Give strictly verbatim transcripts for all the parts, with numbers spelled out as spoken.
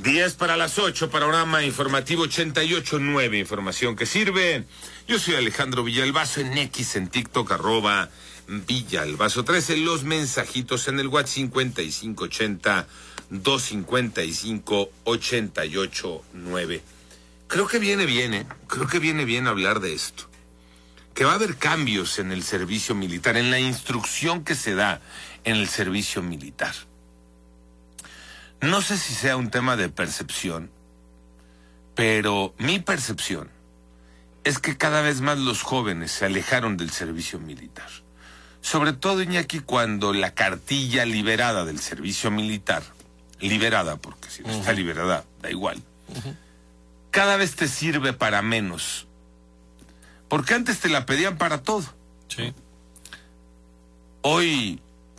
diez para las ocho, panorama informativo ochenta y ocho punto nueve, información que sirve. Yo soy Alejandro Villalbazo, en X, en TikTok, arroba Villalbazo trece, los mensajitos en el WhatsApp cincuenta y cinco ochenta, doscientos cincuenta y cinco, ochenta y ocho nueve. Creo que viene bien, ¿eh? Creo que viene bien hablar de esto. Que va a haber cambios en el servicio militar, en la instrucción que se da en el servicio militar. No sé si sea un tema de percepción, pero mi percepción es que cada vez más los jóvenes se alejaron del servicio militar. Sobre todo, Iñaki, cuando la cartilla liberada del servicio militar, liberada, porque si no uh-huh. está liberada, da igual, uh-huh. cada vez te sirve para menos. Porque antes te la pedían para todo. Sí. Hoy,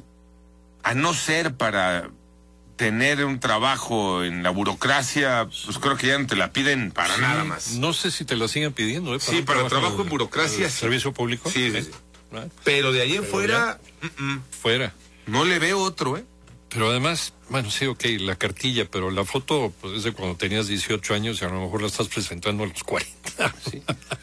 a no ser para tener un trabajo en la burocracia, pues creo que ya no te la piden para sí, nada más. No sé si te la siguen pidiendo, ¿eh? Para sí, para trabajo, trabajo en burocracia. Sí. ¿Servicio público? Sí, sí, sí. ¿Eh? Pero de ahí en fuera... Uh -uh. Fuera. No le veo otro, ¿eh? Pero además, bueno, sí, ok, la cartilla, pero la foto pues, es de cuando tenías dieciocho años y a lo mejor la estás presentando a los cuarenta. Sí.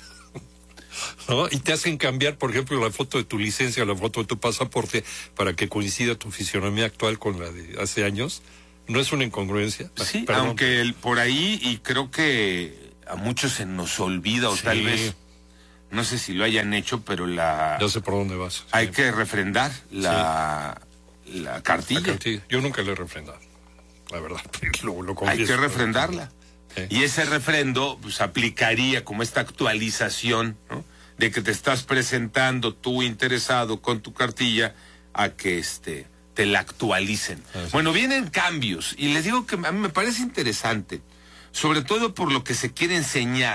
¿No? Y te hacen cambiar, por ejemplo, la foto de tu licencia, la foto de tu pasaporte, para que coincida tu fisionomía actual con la de hace años. ¿No es una incongruencia? Sí, Perdón. aunque el, por ahí, y creo que a muchos se nos olvida, o sí. tal vez, no sé si lo hayan hecho, pero la... Ya sé por dónde vas. Hay sí. que refrendar la, sí. la, cartilla. la cartilla. Yo nunca la he refrendado, la verdad. Lo, lo Hay que refrendarla. Sí. Y ese refrendo, pues, aplicaría como esta actualización, ¿no? De que te estás presentando tú interesado con tu cartilla a que este te la actualicen. Así. Bueno, vienen cambios y les digo que a mí me parece interesante, sobre todo por lo que se quiere enseñar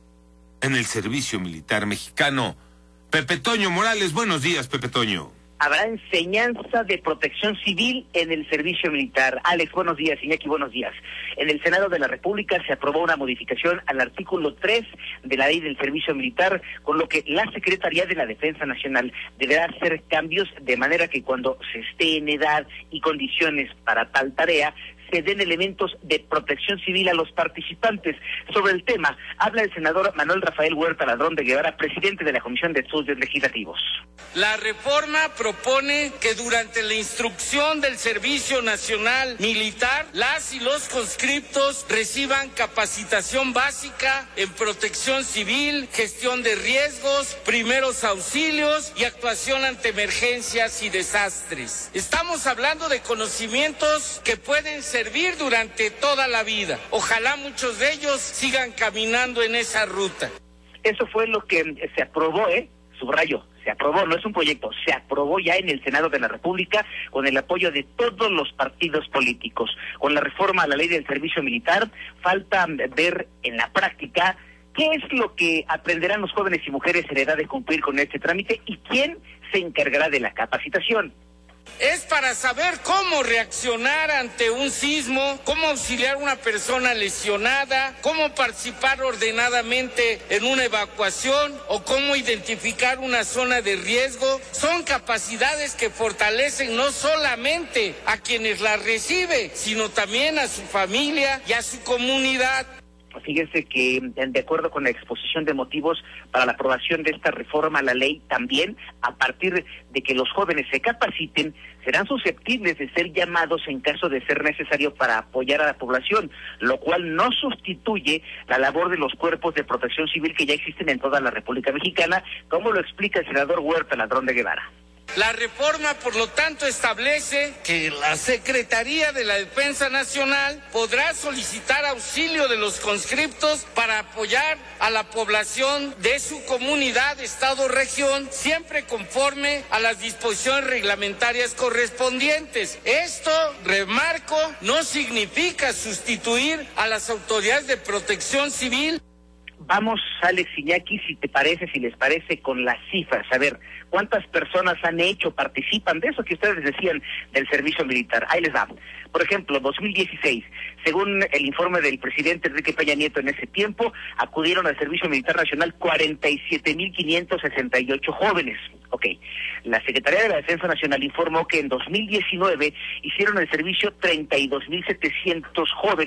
en el servicio militar mexicano. Pepe Toño Morales, buenos días, Pepe Toño. Habrá enseñanza de protección civil en el servicio militar. Alex, buenos días. Iñaki, buenos días. En el Senado de la República se aprobó una modificación al artículo tres de la Ley del Servicio Militar, con lo que la Secretaría de la Defensa Nacional deberá hacer cambios de manera que cuando se esté en edad y condiciones para tal tarea, se den elementos de protección civil a los participantes. Sobre el tema, habla el senador Manuel Rafael Huerta Ladrón de Guevara, presidente de la Comisión de Estudios Legislativos. La reforma propone que durante la instrucción del Servicio Nacional Militar, las y los conscriptos reciban capacitación básica en protección civil, gestión de riesgos, primeros auxilios y actuación ante emergencias y desastres. Estamos hablando de conocimientos que pueden servir durante toda la vida. Ojalá muchos de ellos sigan caminando en esa ruta. Eso fue lo que se aprobó, ¿eh? Subrayo, se aprobó, no es un proyecto, se aprobó ya en el Senado de la República con el apoyo de todos los partidos políticos. Con la reforma a la Ley del Servicio Militar, falta ver en la práctica qué es lo que aprenderán los jóvenes y mujeres en edad de cumplir con este trámite y quién se encargará de la capacitación. Es para saber cómo reaccionar ante un sismo, cómo auxiliar a una persona lesionada, cómo participar ordenadamente en una evacuación o cómo identificar una zona de riesgo. Son capacidades que fortalecen no solamente a quienes las reciben, sino también a su familia y a su comunidad. Fíjense que, de acuerdo con la exposición de motivos para la aprobación de esta reforma a la ley, también a partir de que los jóvenes se capaciten, serán susceptibles de ser llamados en caso de ser necesario para apoyar a la población, lo cual no sustituye la labor de los cuerpos de protección civil que ya existen en toda la República Mexicana, como lo explica el senador Huerta Ladrón de Guevara. La reforma, por lo tanto, establece que la Secretaría de la Defensa Nacional podrá solicitar auxilio de los conscriptos para apoyar a la población de su comunidad, estado o región, siempre conforme a las disposiciones reglamentarias correspondientes. Esto, remarco, no significa sustituir a las autoridades de protección civil. Vamos, Alex Iñaki, si te parece, si les parece, con las cifras. A ver, ¿cuántas personas han hecho, participan de eso que ustedes decían del servicio militar? Ahí les va. Por ejemplo, dos mil dieciséis, según el informe del presidente Enrique Peña Nieto en ese tiempo, acudieron al Servicio Militar Nacional cuarenta y siete mil quinientos sesenta y ocho jóvenes. Ok, la Secretaría de la Defensa Nacional informó que en dos mil diecinueve hicieron el servicio treinta y dos mil setecientos jóvenes,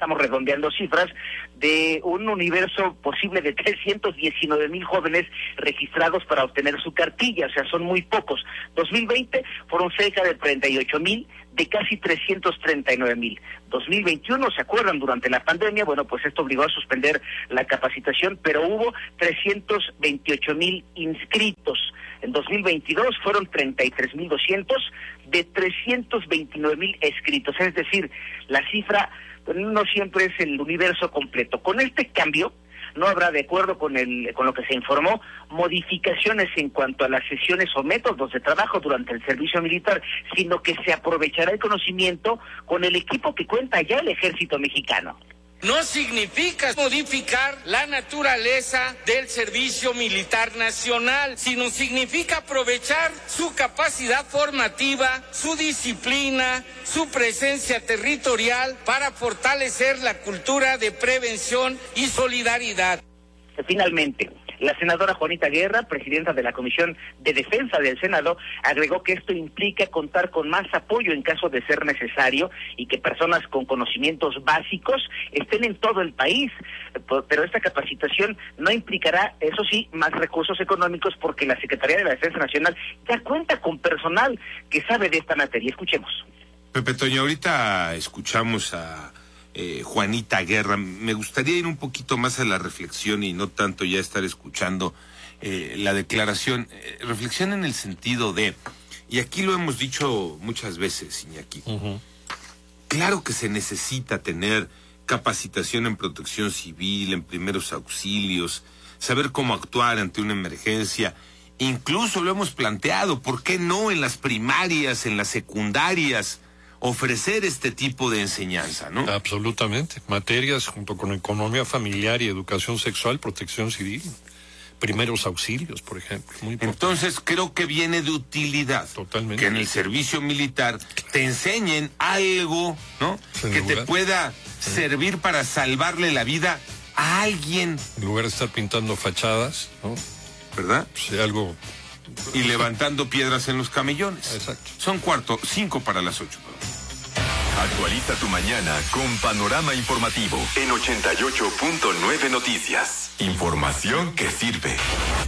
estamos redondeando cifras, de un universo posible de trescientos diecinueve mil jóvenes registrados para obtener su cartilla, o sea, son muy pocos. dos mil veinte fueron cerca de treinta y ocho mil, de casi trescientos treinta y nueve mil. dos mil veintiuno, ¿se acuerdan? Durante la pandemia, bueno, pues esto obligó a suspender la capacitación, pero hubo trescientos veintiocho mil inscritos. En dos mil veintidós fueron treinta y tres mil doscientos de trescientos veintinueve mil inscritos, es decir, la cifra pues, no siempre es el universo completo. Con este cambio, no habrá, de acuerdo con el con lo que se informó, modificaciones en cuanto a las sesiones o métodos de trabajo durante el servicio militar, sino que se aprovechará el conocimiento con el equipo que cuenta ya el Ejército Mexicano. No significa modificar la naturaleza del Servicio Militar Nacional, sino significa aprovechar su capacidad formativa, su disciplina, su presencia territorial para fortalecer la cultura de prevención y solidaridad. Finalmente, la senadora Juanita Guerra, presidenta de la Comisión de Defensa del Senado, agregó que esto implica contar con más apoyo en caso de ser necesario y que personas con conocimientos básicos estén en todo el país. Pero esta capacitación no implicará, eso sí, más recursos económicos porque la Secretaría de la Defensa Nacional ya cuenta con personal que sabe de esta materia. Escuchemos. Pepe Toño, ahorita escuchamos a Eh, Juanita Guerra. Me gustaría ir un poquito más a la reflexión y no tanto ya estar escuchando eh, la declaración. Eh, reflexión en el sentido de, y aquí lo hemos dicho muchas veces, Iñaki, uh-huh. Claro que se necesita tener capacitación en protección civil, en primeros auxilios, saber cómo actuar ante una emergencia. Incluso lo hemos planteado, ¿por qué no en las primarias, en las secundarias? Ofrecer este tipo de enseñanza, ¿no? Absolutamente. Materias junto con economía familiar y educación sexual, protección civil, primeros auxilios, por ejemplo. Muy Entonces creo que viene de utilidad. Totalmente. Que en el servicio militar te enseñen algo, ¿no? Sin que lugar. te pueda sí. servir para salvarle la vida a alguien. En lugar de estar pintando fachadas, ¿no? ¿Verdad? Sí, algo... Y levantando piedras en los camellones. Exacto. Son cuarto, cinco para las ocho. Actualiza tu mañana con Panorama Informativo en ochenta y ocho punto nueve Noticias. Información que sirve.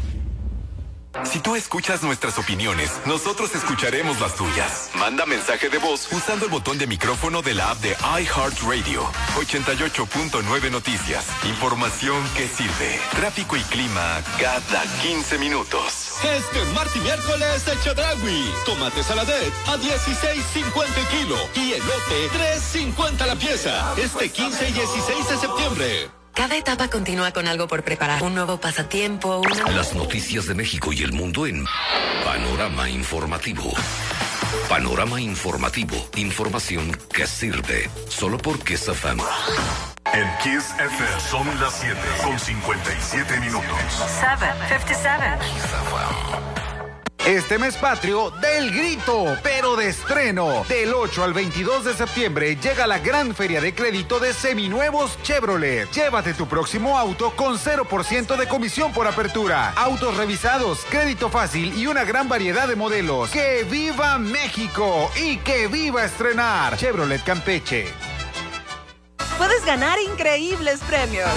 Si tú escuchas nuestras opiniones, nosotros escucharemos las tuyas. Manda mensaje de voz usando el botón de micrófono de la app de iHeartRadio. ochenta y ocho punto nueve Noticias. Información que sirve. Tráfico y clima cada quince minutos. Este martes y miércoles de Chedraui. Tomate saladet a dieciséis cincuenta el kilo y elote tres cincuenta la pieza. Este quince y dieciséis de septiembre. Cada etapa continúa con algo por preparar. Un nuevo pasatiempo, una... Las noticias de México y el mundo en Panorama Informativo. Panorama Informativo. Información que sirve. Solo por Kiss F M. En Kiss F M son las siete con cincuenta y siete minutos. siete cincuenta y siete. Este mes patrio del grito, pero de estreno. Del ocho al veintidós de septiembre llega la gran feria de crédito de seminuevos Chevrolet. Llévate tu próximo auto con cero por ciento de comisión por apertura. Autos revisados, crédito fácil y una gran variedad de modelos. ¡Que viva México! ¡Y que viva estrenar! Chevrolet Campeche. Puedes ganar increíbles premios.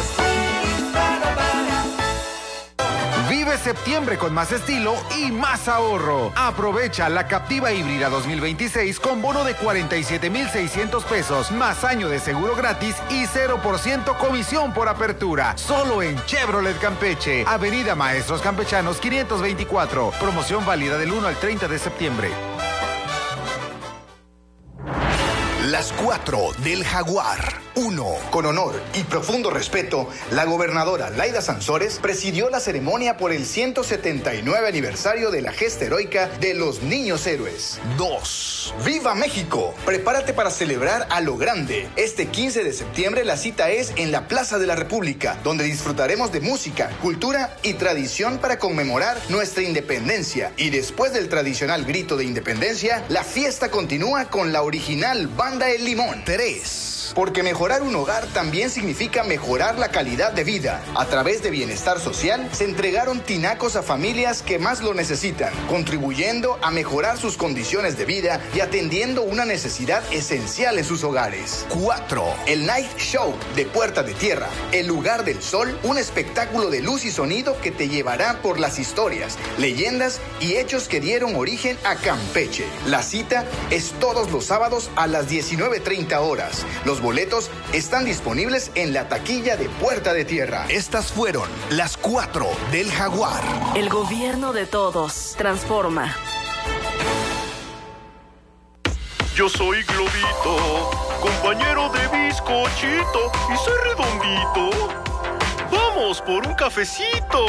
Vive septiembre con más estilo y más ahorro. Aprovecha la Captiva Híbrida dos mil veintiséis con bono de cuarenta y siete mil seiscientos pesos, más año de seguro gratis y cero por ciento comisión por apertura. Solo en Chevrolet Campeche. Avenida Maestros Campechanos quinientos veinticuatro. Promoción válida del uno al treinta de septiembre. Las cuatro del Jaguar. Uno. Con honor y profundo respeto, la gobernadora Laida Sansores presidió la ceremonia por el ciento setenta y nueve aniversario de la gesta heroica de los niños héroes. Dos. ¡Viva México! Prepárate para celebrar a lo grande. Este quince de septiembre la cita es en la Plaza de la República, donde disfrutaremos de música, cultura y tradición para conmemorar nuestra independencia. Y después del tradicional grito de independencia, la fiesta continúa con la original Banda El Limón. Tres. hogares. Porque mejorar un hogar también significa mejorar la calidad de vida. A través de Bienestar Social se entregaron tinacos a familias que más lo necesitan, contribuyendo a mejorar sus condiciones de vida y atendiendo una necesidad esencial en sus hogares. cuatro. El Night Show de Puerta de Tierra, el lugar del sol, un espectáculo de luz y sonido que te llevará por las historias, leyendas y hechos que dieron origen a Campeche. La cita es todos los sábados a las diecinueve treinta horas. Los boletos están disponibles en la taquilla de Puerta de Tierra. Estas fueron las cuatro del Jaguar. El gobierno de todos. Transforma. Yo soy Globito, compañero de bizcochito, y soy redondito. Vamos por un cafecito.